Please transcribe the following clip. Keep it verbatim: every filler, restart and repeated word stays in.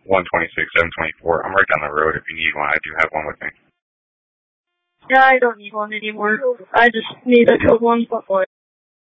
one twenty-six, seven twenty-four. I'm right down the road if you need one. I do have one with me. Yeah, I don't need one anymore. I just need a tow one.